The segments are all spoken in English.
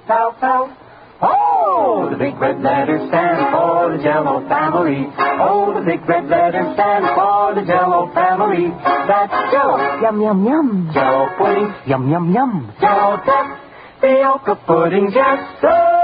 pow, pow. Oh, the big red letters stand for the Jell-O family. Oh, the big red letters stand for the Jell-O family. That's Jell-O. Yum, yum, yum. Jell-O pudding. Yum, yum, yum. Jell-O tapioca pudding, yes,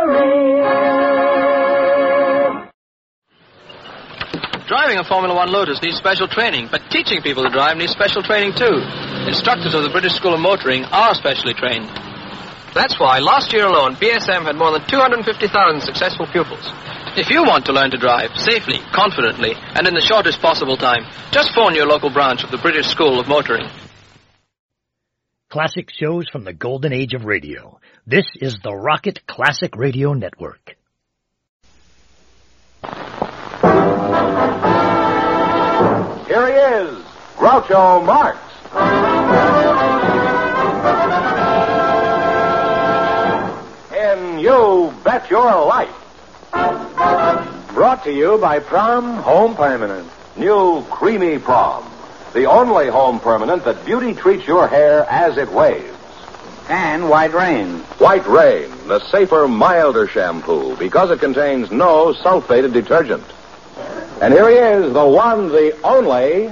Driving a Formula One Lotus needs special training, but teaching people to drive needs special training too. Instructors of the British School of Motoring are specially trained. That's why last year alone, BSM had more than 250,000 successful pupils. If you want to learn to drive safely, confidently, and in the shortest possible time, just phone your local branch of the British School of Motoring. Classic shows from the golden age of radio. This is the Rocket Classic Radio Network. Here he is, Groucho Marx. In You Bet Your Life. Brought to you by Prom Home Permanent. New Creamy Prom. The only home permanent that beauty treats your hair as it waves. And White Rain. White Rain, the safer, milder shampoo because it contains no sulfated detergent. And here he is, the one, the only...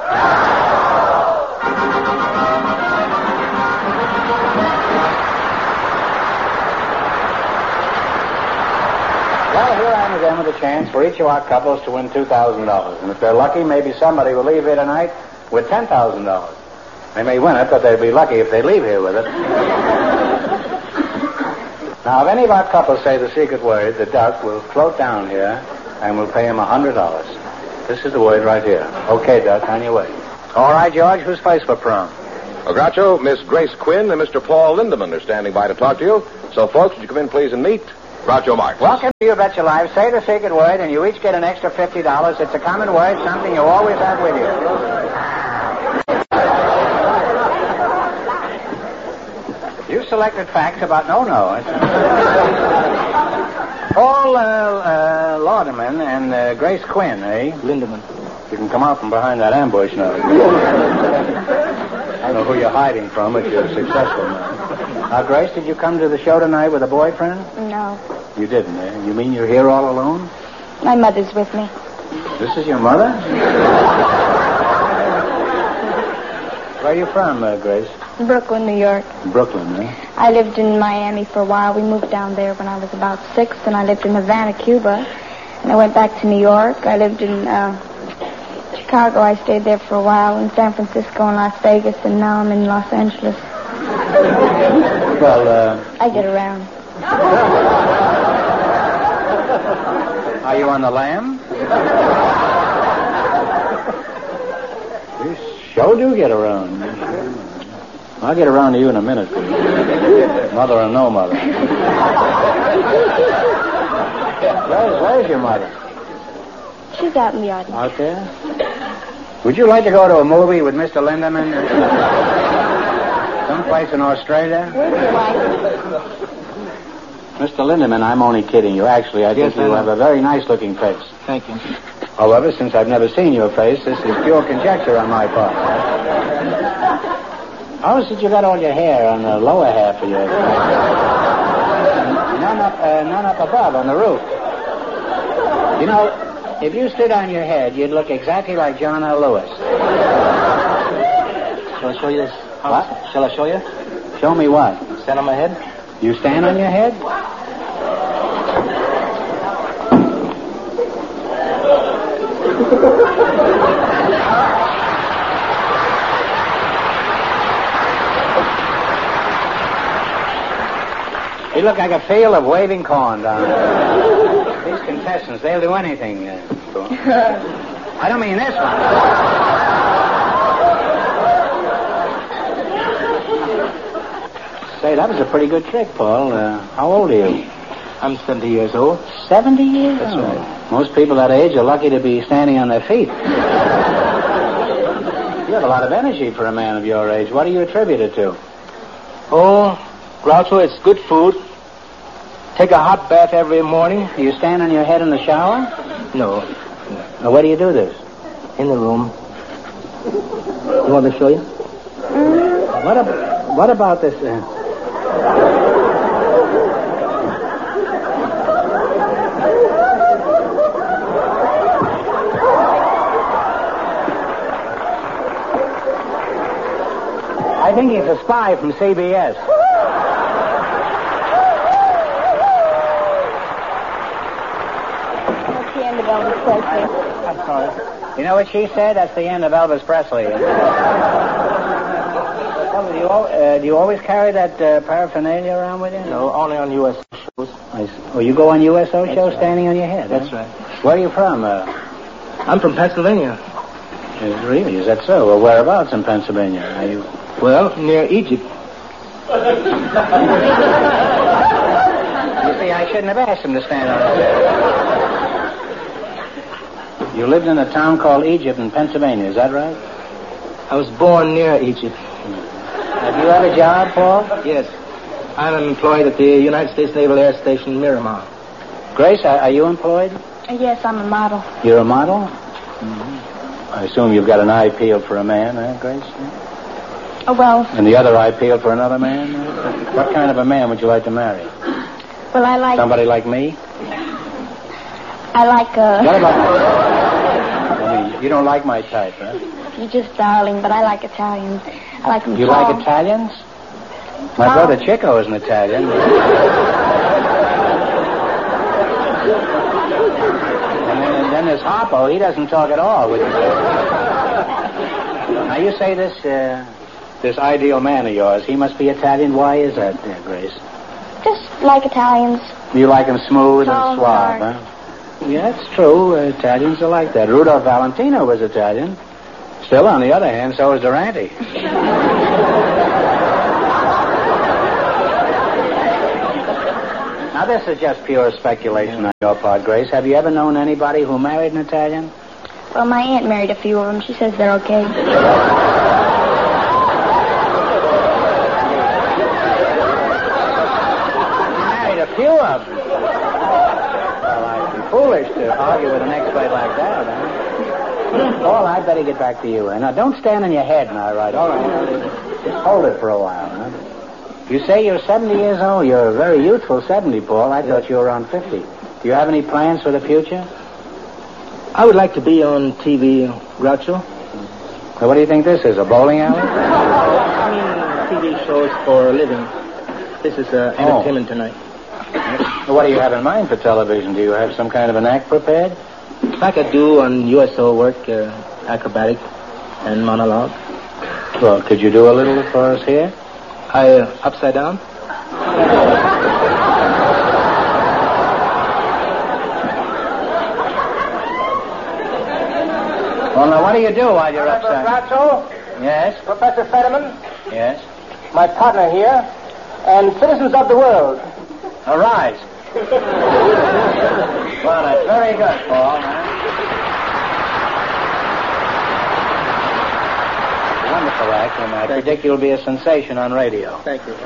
Well, here I am again with a chance for each of our couples to win $2,000. And if they're lucky, maybe somebody will leave here tonight with $10,000. They may win it, but they'd be lucky if they leave here with it. Now, if any of our couples say the secret word, the duck will float down here and we'll pay him $100. This is the word right here. Okay, Duck, on your way. All right, George, who's first for prom? Well, Groucho, Miss Grace Quinn and Mr. Paul Lindemann are standing by to talk to you. So, folks, would you come in, please, and meet Groucho Marx. Welcome to You Bet Your Life. Say the secret word, and you each get an extra $50. It's a common word, something you always have with you. You selected facts about no-no. Paul Lauderman and Grace Quinn, eh? Lindemann. You can come out from behind that ambush now. I don't know who you're hiding from, but you're successful now. Now, Grace, did you come to the show tonight with a boyfriend? No. You didn't, eh? You mean you're here all alone? My mother's with me. This is your mother? Where are you from, Grace? Brooklyn, New York. Brooklyn, eh? I lived in Miami for a while. We moved down there when I was about 6, and I lived in Havana, Cuba. And I went back to New York. I lived in Chicago. I stayed there for a while, in San Francisco and Las Vegas, and now I'm in Los Angeles. Well, I get around. Are you on the lam? You sure do get around. I'll get around to you in a minute, please. Mother or no mother. Where's your mother? She's out in the audience. Out there? Would you like to go to a movie with Mr. Lindemann? Someplace in Australia? Where's your wife? Mr. Lindemann, I'm only kidding you. Actually, I think you have a very nice-looking face. Thank you. However, since I've never seen your face, this is pure conjecture on my part. How is it you got all your hair on the lower half of your face? None up above on the roof. You know, if you stood on your head, you'd look exactly like John L. Lewis. Shall I show you this? What? Shall I show you? Show me what? Stand on my head? You stand on your head? You look like a field of waving corn down there. These contestants, they'll do anything. I don't mean this one. Say, that was a pretty good trick, Paul. How old are you? I'm 70 years old. 70 years That's old? right. Most people that age are lucky to be standing on their feet. You have a lot of energy for a man of your age. What do you attribute it to? Oh, Groucho, it's good food. Take a hot bath every morning. Do you stand on your head in the shower? No. Now, where do you do this? In the room. You want me to show you? What about this? think he's a spy from CBS. That's the end of Elvis Presley. I'm sorry. You know what she said? That's the end of Elvis Presley. Do you always carry that paraphernalia around with you? No, only on U.S. shows. Oh, you go on USO shows standing on your head? That's right. Where are you from? I'm from Pennsylvania. Really? Is that so? Well, whereabouts in Pennsylvania are you? Well, near Egypt. You see, I shouldn't have asked him to stand on his head. You lived in a town called Egypt in Pennsylvania, is that right? I was born near Egypt. Do you have a job, Paul? Yes. I'm employed at the United States Naval Air Station, Miramar. Grace, are you employed? Yes, I'm a model. You're a model? Mm-hmm. I assume you've got an eye peeled for a man, Grace? Oh, well, And the other eye peeled for another man? What kind of a man would you like to marry? well, I like... Somebody like me? I like, What about... I mean, you don't like my type, huh? You're just darling, but I like Italians. I like them You tall. like Italians? My Tall. brother Chico is an Italian. And then there's Harpo. He doesn't talk at all. Now, you say this ideal man of yours, he must be Italian. Why is that, Grace? Just like Italians. You like him smooth Tall and and suave, dark. huh? Yeah, it's true. Italians are like that. Rudolph Valentino was Italian. Still, on the other hand, so is Durante. Now, this is just pure speculation on your part, Grace. Have you ever known anybody who married an Italian? Well, my aunt married a few of them. She says they're okay. You married a few of them. Well, I'd be foolish to argue with an expert like that, huh? Paul, I'd better get back to you. Now, don't stand on your head now, right? All right. Just hold it for a while, huh? You say you're 70 years old. You're a very youthful 70, Paul. I thought you were around 50. Do you have any plans for the future? I would like to be on TV, Groucho. Well, what do you think this is, a bowling alley? I mean, TV shows for a living. This is entertainment tonight. Well, what do you have in mind for television? Do you have some kind of an act prepared? Like I do on USO work, acrobatic and monologue. Well, could you do a little for us here? Upside down? Well, now, what do you do while you're upside down? Groucho, Yes? Professor Fetterman, Yes? my partner here, and citizens of the world. Arise. Well, that's very good, Paul. Wonderful act, and I predict you'll be a sensation on radio. Thank you.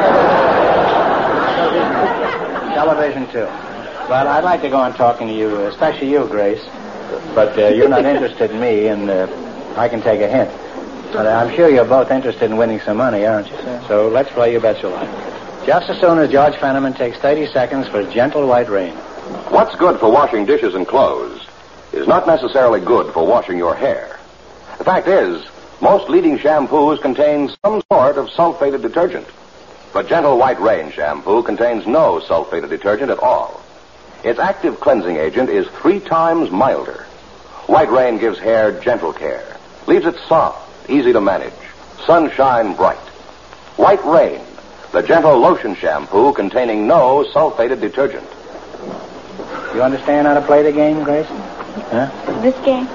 Television, too. Well, I'd like to go on talking to you, especially you, Grace. But you're not interested in me, and I can take a hint. But I'm sure you're both interested in winning some money, aren't you? So let's play You Bet Your Life. Just as soon as George Fenneman takes 30 seconds for Gentle White Rain. What's good for washing dishes and clothes is not necessarily good for washing your hair. The fact is, most leading shampoos contain some sort of sulfated detergent. But Gentle White Rain shampoo contains no sulfated detergent at all. Its active cleansing agent is 3 times milder. White Rain gives hair gentle care, leaves it soft, easy to manage, sunshine bright. White Rain, the gentle lotion shampoo containing no sulfated detergent. You understand how to play the game, Grace? Huh? This game?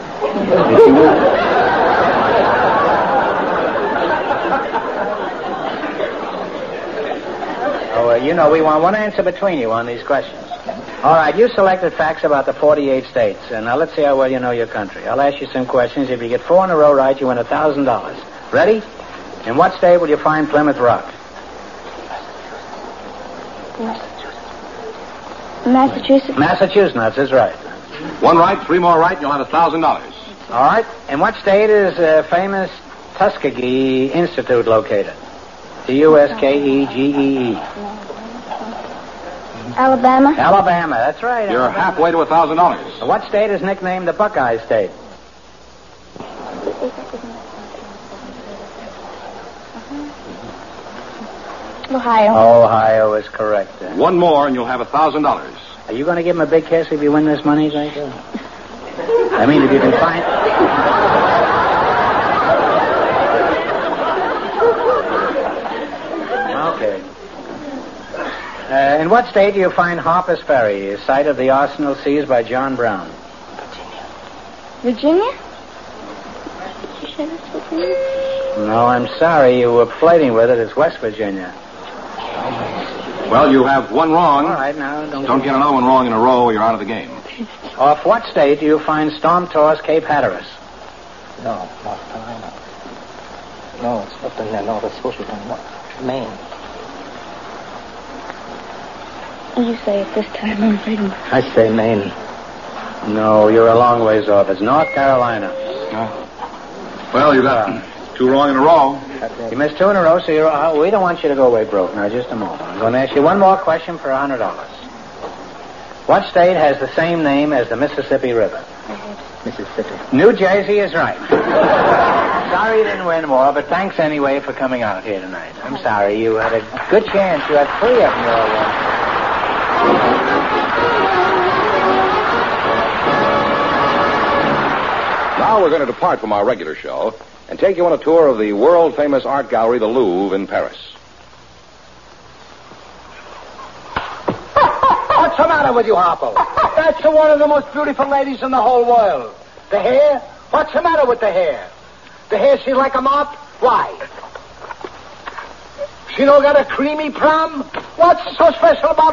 We want one answer between you on these questions. All right, you selected facts about the 48 states. And now let's see how well you know your country. I'll ask you some questions. If you get 4 in a row right, you win $1,000. Ready? In what state will you find Plymouth Rock? Massachusetts. Massachusetts is right. 1 right, 3 more right, you'll have $1,000. All right. In what state is famous Tuskegee Institute located? Tuskegee. Alabama. Alabama, that's right. You're Alabama. halfway to $1,000. What state is nicknamed the Buckeye State? Ohio. Ohio is correct. One more and you'll have $1,000. Are you going to give him a big kiss if you win this money, Jacob? I mean, if you can find... Okay. In what state do you find Harper's Ferry, site of the arsenal seized by John Brown? Virginia? Did you say that's Virginia? No, I'm sorry. You were flirting with it. It's West Virginia. Well, you have one wrong. All right, now, Don't get another one wrong in a row or you're out of the game. Off what state do you find Storm-tossed Cape Hatteras? No, North Carolina. No, it's up in there. No, it's supposed to be in Maine. You say it this time, I'm afraid. I say Maine. No, you're a long ways off. It's North Carolina. Well, you got 2 wrong in a row. You missed 2 in a row, so we don't want you to go away broke. Now, just a moment. I'm going to ask you one more question for $100. What state has the same name as the Mississippi River? Mississippi. New Jersey is right. Sorry you didn't win more, but thanks anyway for coming out here tonight. I'm sorry. You had a good chance. You had 3 of them you all won. Now we're going to depart from our regular show and take you on a tour of the world-famous art gallery, the Louvre, in Paris. What's the matter with you, Harpo? That's one of the most beautiful ladies in the whole world. The hair? What's the matter with the hair? The hair she's like a mop? Why? She don't got a creamy prom? What's so special about